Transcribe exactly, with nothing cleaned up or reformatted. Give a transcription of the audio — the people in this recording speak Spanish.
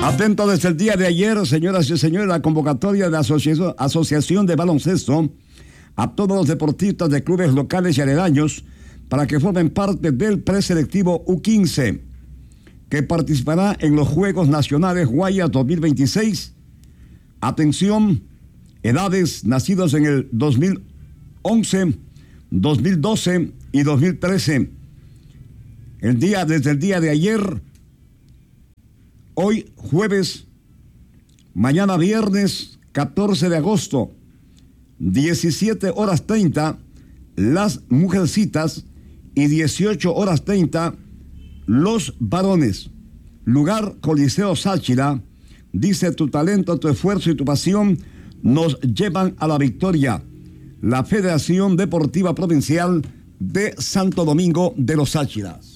Atento desde el día de ayer, señoras y señores, la convocatoria de la Asociación, Asociación de Baloncesto a todos los deportistas de clubes locales y aledaños para que formen parte del preselectivo U quince, que participará en los Juegos Nacionales Guayas dos mil veintiséis. Atención, edades nacidos en el dos mil once, dos mil doce y dos mil trece. El día, desde el día de ayer, hoy jueves, mañana viernes catorce de agosto, diecisiete horas treinta, las mujercitas y dieciocho horas treinta, los varones. Lugar Coliseo Sáchira. Dice: tu talento, tu esfuerzo y tu pasión nos llevan a la victoria. La Federación Deportiva Provincial de Santo Domingo de los Sáchiras.